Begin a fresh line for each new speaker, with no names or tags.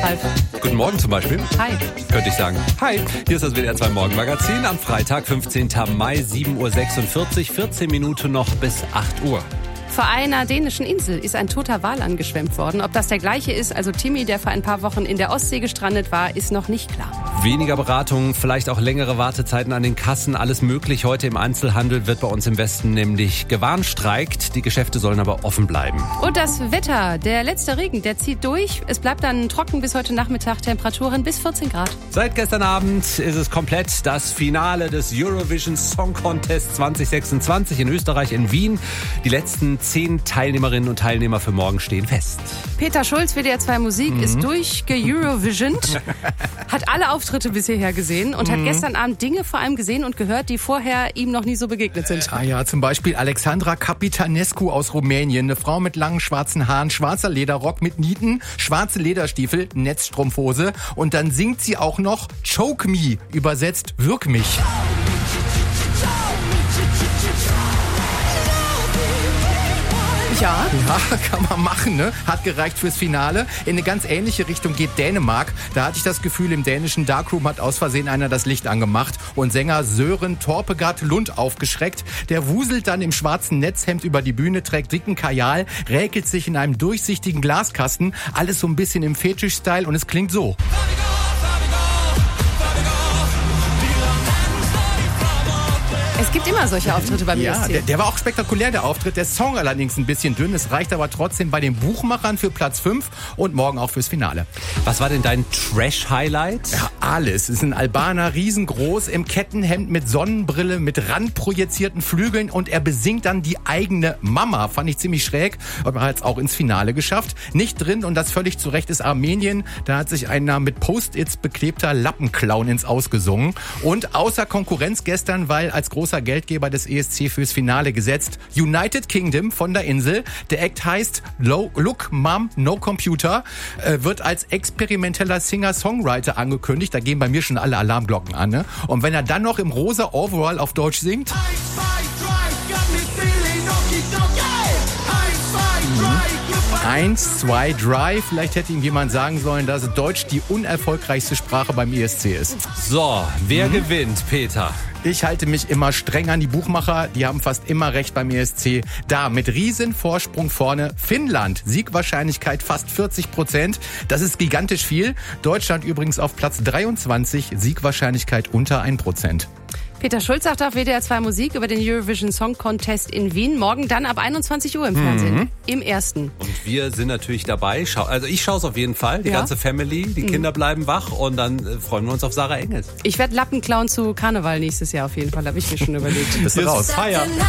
Ralf?
Guten Morgen zum Beispiel.
Hi.
Könnte ich sagen. Hi, hier ist das WDR 2 Morgenmagazin am Freitag, 15. Mai, 7.46 Uhr, 14 Minuten noch bis 8 Uhr.
Vor einer dänischen Insel ist ein toter Wal angeschwemmt worden. Ob das der gleiche ist, also Timmy, der vor ein paar Wochen in der Ostsee gestrandet war, ist noch nicht klar.
Weniger Beratungen, vielleicht auch längere Wartezeiten an den Kassen, alles möglich. Heute im Einzelhandel wird bei uns im Westen nämlich gewarnstreikt. Die Geschäfte sollen aber offen bleiben.
Und das Wetter, der letzte Regen, der zieht durch. Es bleibt dann trocken bis heute Nachmittag, Temperaturen bis 14 Grad.
Seit gestern Abend ist es komplett das Finale des Eurovision Song Contest 2026 in Österreich, in Wien. Die letzten 10 Teilnehmerinnen und Teilnehmer für morgen stehen fest.
Peter Schulz, WDR 2 Musik, ist durchge-Eurovisioned, hat alle Auftritte bis hierher gesehen und hat gestern Abend Dinge vor allem gesehen und gehört, die vorher ihm noch nie so begegnet sind.
Zum Beispiel Alexandra Capitanescu aus Rumänien, eine Frau mit langen schwarzen Haaren, schwarzer Lederrock mit Nieten, schwarze Lederstiefel, Netzstrumpfhose und dann singt sie auch noch Choke Me, übersetzt Wirk mich. Ja, kann man machen, ne? Hat gereicht fürs Finale. In eine ganz ähnliche Richtung geht Dänemark. Da hatte ich das Gefühl, im dänischen Darkroom hat aus Versehen einer das Licht angemacht und Sänger Søren Torpegaard Lund aufgeschreckt. Der wuselt dann im schwarzen Netzhemd über die Bühne, trägt dicken Kajal, räkelt sich in einem durchsichtigen Glaskasten. Alles so ein bisschen im Fetisch-Style und es klingt so.
Es gibt immer solche Auftritte beim ESC.
Ja, der war auch spektakulär, der Auftritt. Der Song allerdings ein bisschen dünn. Es reicht aber trotzdem bei den Buchmachern für Platz 5 und morgen auch fürs Finale.
Was war denn dein Trash-Highlight?
Ja, alles. Es ist ein Albaner, riesengroß, im Kettenhemd mit Sonnenbrille, mit randprojizierten Flügeln und er besingt dann die eigene Mama. Fand ich ziemlich schräg, aber hat es auch ins Finale geschafft. Nicht drin, und das völlig zu Recht, ist Armenien. Da hat sich einer mit Post-its beklebter Lappenclown ins Ausgesungen. Und außer Konkurrenz gestern, weil als großer Geldgeber des ESC fürs Finale gesetzt, United Kingdom von der Insel. Der Act heißt Look Mom No Computer, wird als experimenteller Singer-Songwriter angekündigt. Da gehen bei mir schon alle Alarmglocken an. Ne? Und wenn er dann noch im rosa Overall auf Deutsch singt... 1, 2, Dry. Vielleicht hätte ihm jemand sagen sollen, dass Deutsch die unerfolgreichste Sprache beim ESC ist.
So, wer gewinnt, Peter?
Ich halte mich immer streng an die Buchmacher. Die haben fast immer recht beim ESC. Da mit riesen Vorsprung vorne Finnland. Siegwahrscheinlichkeit fast 40%. Das ist gigantisch viel. Deutschland übrigens auf Platz 23. Siegwahrscheinlichkeit unter 1%.
Peter Schulz sagt auf WDR 2 Musik über den Eurovision Song Contest in Wien. Morgen dann ab 21 Uhr im Fernsehen. Im ersten.
Und wir sind natürlich dabei. Also ich schaue es auf jeden Fall. Die ganze Family. Die Kinder bleiben wach. Und dann freuen wir uns auf Sarah Engels.
Ich werde Lappenclown zu Karneval nächstes Jahr auf jeden Fall. Habe ich mir schon überlegt.
Bist du raus?
Feiern.